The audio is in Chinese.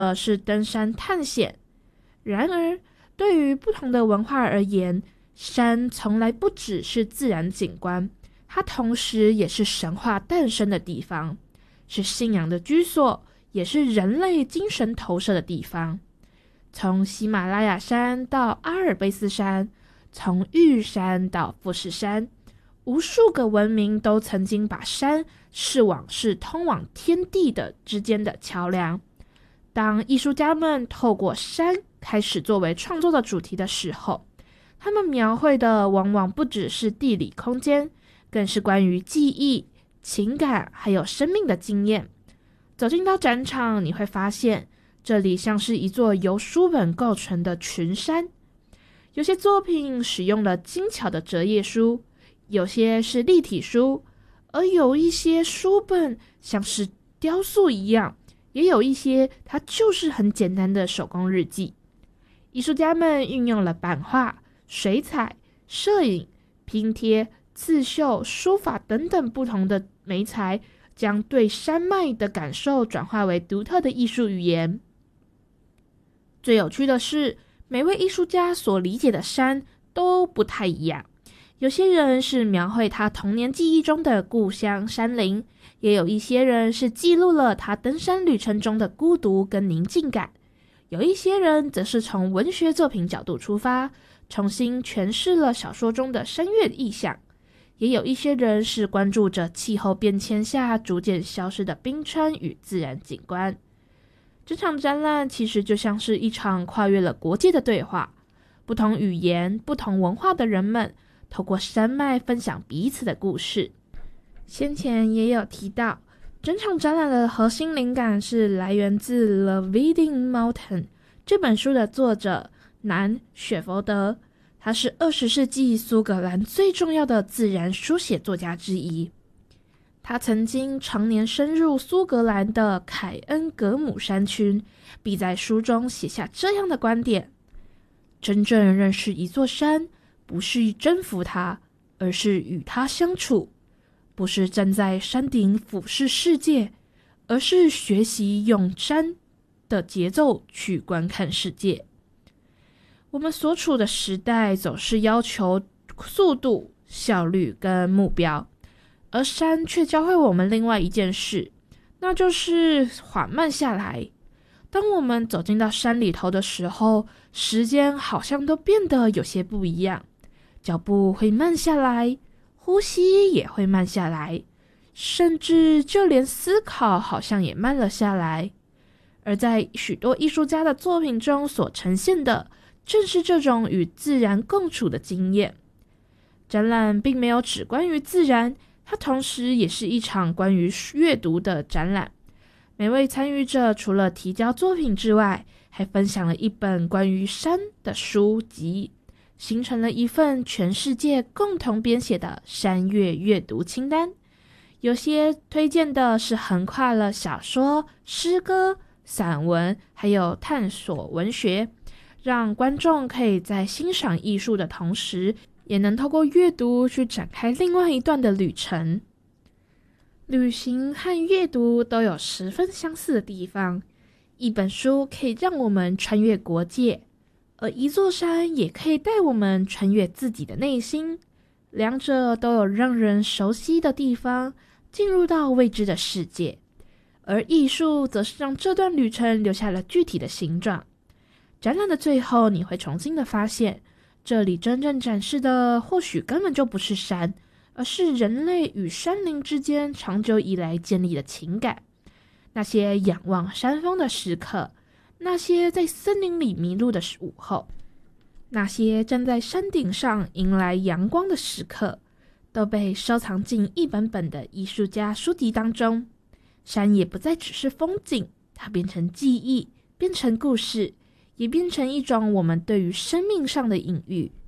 而是登山探险。然而，对于不同的文化而言，山从来不只是自然景观，它同时也是神话诞生的地方，是信仰的居所，也是人类精神投射的地方。从喜马拉雅山到阿尔卑斯山，从玉山到富士山，无数个文明都曾经把山视为是通往天地的之间的桥梁。当艺术家们透过山开始作为创作的主题的时候，他们描绘的往往不只是地理空间，更是关于记忆、情感还有生命的经验。走进到展场，你会发现这里像是一座由书本构成的群山，有些作品使用了精巧的折页书，有些是立体书，而有一些书本像是雕塑一样，也有一些它就是很简单的手工日记。艺术家们运用了版画、水彩、摄影、拼贴、刺绣、书法等等不同的媒材，将对山脉的感受转化为独特的艺术语言。最有趣的是，每位艺术家所理解的山都不太一样。有些人是描绘他童年记忆中的故乡山林，也有一些人是记录了他登山旅程中的孤独跟宁静感，有一些人则是从文学作品角度出发，重新诠释了小说中的山岳意象，也有一些人是关注着气候变迁下逐渐消失的冰川与自然景观。这场展览其实就像是一场跨越了国界的对话，不同语言、不同文化的人们透过山脉分享彼此的故事。先前也有提到，整场展览的核心灵感是来源自《The Winding Mountain》这本书的作者南雪佛德，他是20世纪苏格兰最重要的自然书写作家之一。他曾经常年深入苏格兰的凯恩格姆山区，并在书中写下这样的观点：真正认识一座山，不是征服它，而是与它相处；不是站在山顶俯视世界，而是学习用山的节奏去观看世界。我们所处的时代总是要求速度、效率跟目标，而山却教会我们另外一件事，那就是缓慢下来。当我们走进到山里头的时候，时间好像都变得有些不一样，脚步会慢下来，呼吸也会慢下来，甚至就连思考好像也慢了下来。而在许多艺术家的作品中所呈现的，正是这种与自然共处的经验。展览并没有只关于自然，它同时也是一场关于阅读的展览。每位参与者除了提交作品之外，还分享了一本关于山的书籍，形成了一份全世界共同编写的山岳阅读清单。有些推荐的是横跨了小说、诗歌、散文，还有探索文学，让观众可以在欣赏艺术的同时，也能透过阅读去展开另外一段的旅程。旅行和阅读都有十分相似的地方，一本书可以让我们穿越国界，而一座山也可以带我们穿越自己的内心。两者都有让人熟悉的地方，进入到未知的世界，而艺术则是让这段旅程留下了具体的形状。展览的最后，你会重新的发现，这里真正展示的或许根本就不是山，而是人类与山林之间长久以来建立的情感。那些仰望山峰的时刻，那些在森林里迷路的午后，那些站在山顶上迎来阳光的时刻，都被收藏进一本本的艺术家书籍当中。山也不再只是风景，它变成记忆，变成故事，也变成一种我们对于生命上的隐喻。